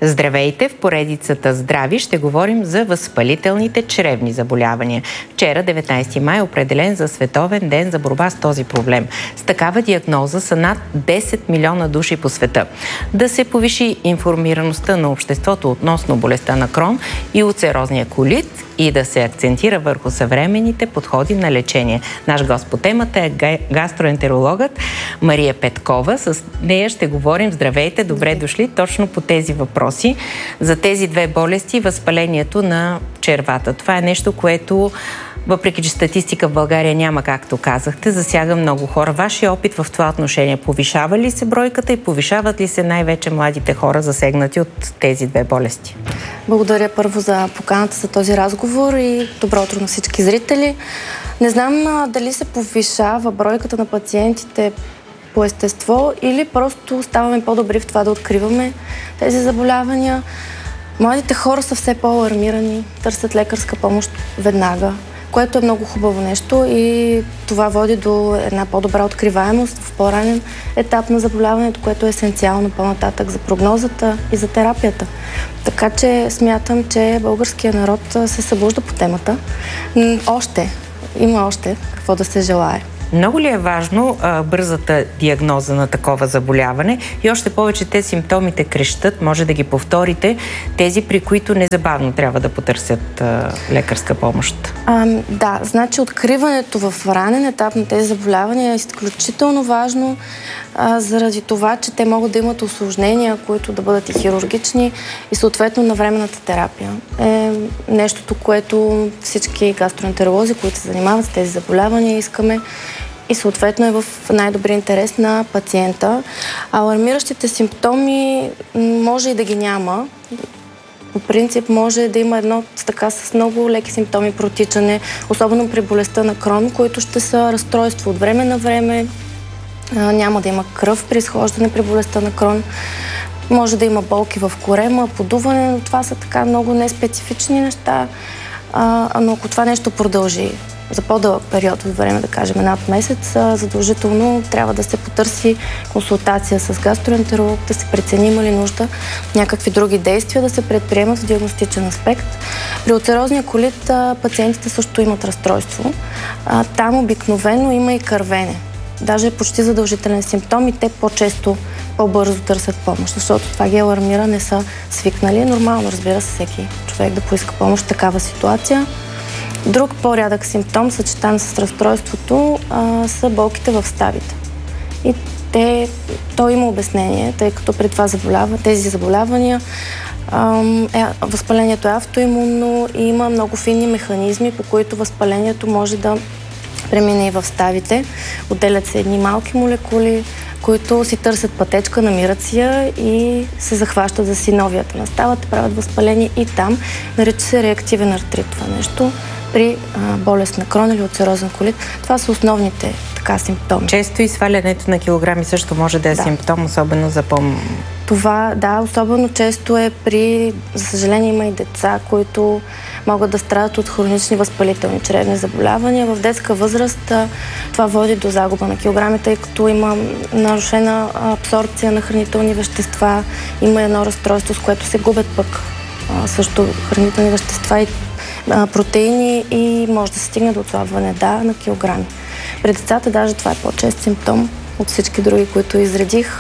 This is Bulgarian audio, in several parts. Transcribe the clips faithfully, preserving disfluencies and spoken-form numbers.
Здравейте! В поредицата Здрави ще говорим за възпалителните чревни заболявания. Вчера, деветнайсети май, е определен за Световен ден за борба с този проблем. С такава диагноза са над десет милиона души по света. Да се повиши информираността на обществото относно болестта на Крон и улцерозния колит и да се акцентира върху съвременните подходи на лечение. Наш гост по темата е гастроентерологът Мария Петкова. С нея ще говорим, здравейте, добре дошли, точно по тези въпроси. За тези две болести, възпалението на червата. Това е нещо, което, въпреки че статистика в България няма, както казахте, засяга много хора. Вашия опит в това отношение, повишава ли се бройката и повишават ли се най-вече младите хора, засегнати от тези две болести? Благодаря първо за поканата за този разговор и добро утро на всички зрители. Не знам а, дали се повишава бройката на пациентите по естество или просто ставаме по-добри в това да откриваме тези заболявания. Младите хора са все по-алармирани, търсят лекарска помощ веднага, което е много хубаво нещо и това води до една по-добра откриваемост в по-ранен етап на заболяването, което е есенциално по-нататък за прогнозата и за терапията. Така че смятам, че българският народ се събужда по темата. Още, има още какво да се желае. Много ли е важно а, бързата диагноза на такова заболяване и още повече те симптомите крещат, може да ги повторите, тези при които незабавно трябва да потърсят а, лекарска помощ? А, да, значи откриването в ранен етап на тези заболявания е изключително важно а, заради това, че те могат да имат усложнения, които да бъдат и хирургични и съответно навременната терапия. Е нещото, което всички гастроентеролози, които се занимават с тези заболявания, искаме и съответно е в най-добри интерес на пациента. Алармиращите симптоми може и да ги няма. По принцип може да има едно така с много леки симптоми протичане, особено при болестта на Крон, които ще са разстройство от време на време. Няма да има кръв при изхождане при болестта на Крон. Може да има болки в корема, подуване, но това са така много неспецифични неща. Но ако това нещо продължи за по-дълъг период от време, да кажем над месец, задължително трябва да се потърси консултация с гастроентеролог, да се прецени има ли нужда някакви други действия да се предприемат в диагностичен аспект. При улцерозния колит пациентите също имат разстройство. Там обикновено има и кървене. Даже почти задължителен симптом и те по-често, по-бързо търсят помощ, защото това ги алармира, не са свикнали. Нормално, разбира се, всеки човек да поиска помощ в такава ситуация. Друг по-рядък симптом, съчетан с разстройството, а, са болките в ставите. И те, то има обяснение, тъй като при това заболява, тези заболявания, а, е, възпалението е автоимунно и има много финни механизми, по които възпалението може да премине и в ставите. Отделят се едни малки молекули, които си търсят пътечка, намират си я и се захващат за синовията на ставата, правят възпаление и там. Нарича се реактивен артрит това нещо при а, болест на Крон или улцерозен колит. Това са основните така симптоми. Често и свалянето на килограми също може да е да. симптом, особено за по... Това, да, особено често е при, за съжаление има и деца, които могат да страдат от хронични възпалителни чревни заболявания. В детска възраст това води до загуба на килограми, тъй като има нарушена абсорбция на хранителни вещества, има едно разстройство, с което се губят пък също хранителни вещества и протеини и може да се стигне до отслабване, да, на килограми. При децата даже това е по-чест симптом от всички други, които изредих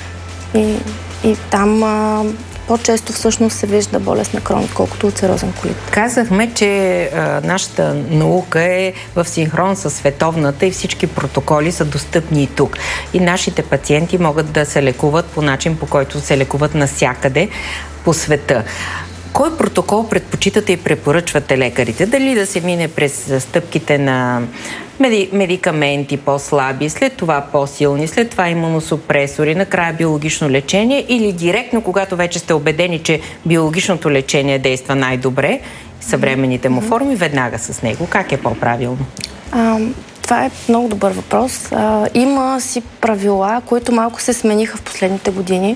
и, и там а, по-често всъщност се вижда болест на Крон, отколкото улцерозен колит. Казахме, че а, нашата наука е в синхрон с световната и всички протоколи са достъпни и тук. И нашите пациенти могат да се лекуват по начин, по който се лекуват навсякъде по света. Кой протокол предпочитате и препоръчвате лекарите? Дали да се мине през стъпките на меди... медикаменти по-слаби, след това по-силни, след това имуносупресори, накрая биологично лечение или директно, когато вече сте убедени, че биологичното лечение действа най-добре, съвременните му форми, веднага с него? Как е по-правилно? А, това е много добър въпрос. А, има си правила, които малко се смениха в последните години.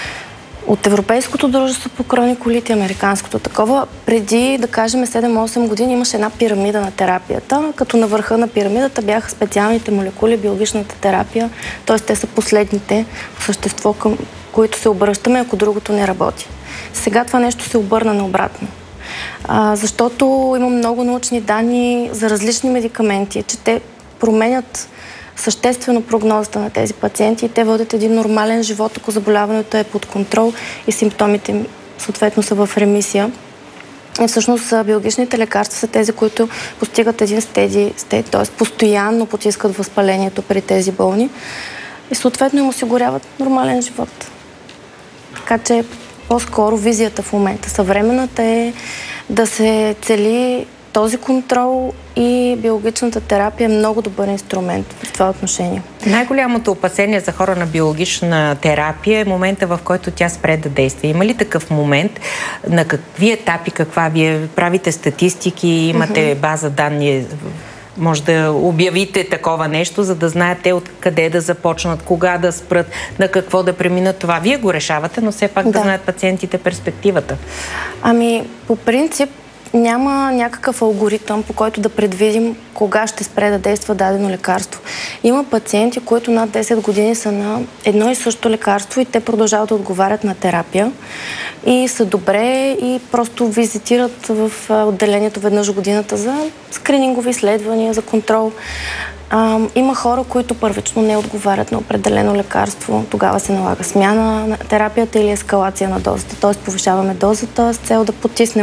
От Европейското дружество по кръвни колити и американското такова, преди, да кажем, седем-осем години имаше една пирамида на терапията, като на върха на пирамидата бяха специалните молекули, биологичната терапия, т.е. те са последните по същество към които се обръщаме, ако другото не работи. Сега това нещо се обърна наобратно. А, защото има много научни данни за различни медикаменти, че те променят съществено прогнозата на тези пациенти и те водят един нормален живот, ако заболяването е под контрол и симптомите им съответно са в ремисия. И всъщност биологичните лекарства са тези, които постигат един steady state, т.е. постоянно потискат възпалението при тези болни и съответно им осигуряват нормален живот. Така че по-скоро визията в момента съвременната е да се цели този контрол и биологичната терапия е много добър инструмент в това отношение. Най-голямото опасение за хора на биологична терапия е момента, в който тя спре да действа. Има ли такъв момент? На какви етапи, каква вие правите статистики, имате база данни? Може да обявите такова нещо, за да знаете откъде да започнат, кога да спрат, на какво да преминат това. Вие го решавате, но все пак да, да знаят пациентите перспективата. Ами, по принцип, няма някакъв алгоритъм, по който да предвидим кога ще спре да действа дадено лекарство. Има пациенти, които над десет години са на едно и също лекарство и те продължават да отговарят на терапия и са добре и просто визитират в отделението веднъж годината за скринингови изследвания, за контрол. А, има хора, които първично не отговарят на определено лекарство. Тогава се налага смяна на терапията или ескалация на дозата. Т.е. повишаваме дозата с цел да потиснем